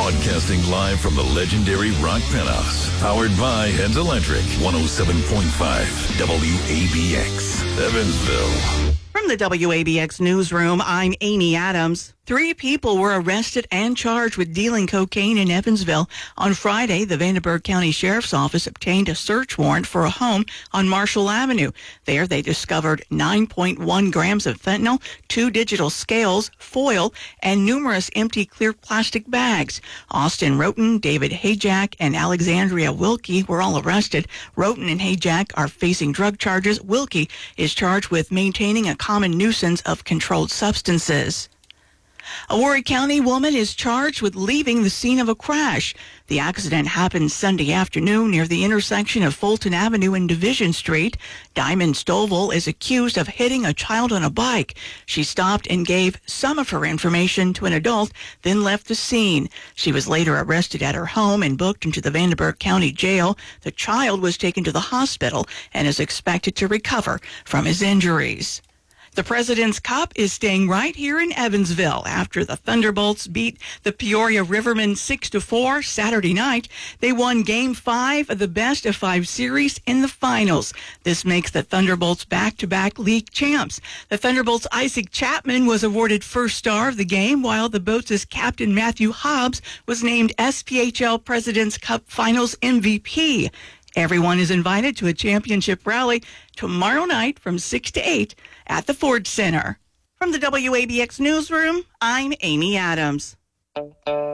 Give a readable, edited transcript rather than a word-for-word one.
Broadcasting live from the legendary Rock Penthouse. Powered by Heads Electric. 107.5 WABX. Evansville. From the WABX newsroom, I'm Amy Adams. 3 people were arrested and charged with dealing cocaine in Evansville. On Friday, the Vanderburgh County Sheriff's Office obtained a search warrant for a home on Marshall Avenue. There, they discovered 9.1 grams of fentanyl, 2 digital scales, foil, and numerous empty clear plastic bags. Austin Roten, David Hayjack, and Alexandria Wilkie were all arrested. Roten and Hayjack are facing drug charges. Wilkie is charged with maintaining a common nuisance of controlled substances. A Horry County woman is charged with leaving the scene of a crash. The accident happened Sunday afternoon near the intersection of Fulton Avenue and Division Street. Diamond Stovall is accused of hitting a child on a bike. She stopped and gave some of her information to an adult, then left the scene. She was later arrested at her home and booked into the Vanderburgh County Jail. The child was taken to the hospital and is expected to recover from his injuries. The President's Cup is staying right here in Evansville after the Thunderbolts beat the Peoria Rivermen 6-4 Saturday night. They won Game 5 of the best-of-5 series in the finals. This makes the Thunderbolts back-to-back league champs. The Thunderbolts' Isaac Chapman was awarded first star of the game, while the Boats' captain Matthew Hobbs was named SPHL President's Cup Finals MVP. Everyone is invited to a championship rally tomorrow night from 6 to 8 at the Ford Center. From the WABX newsroom, I'm Amy Adams.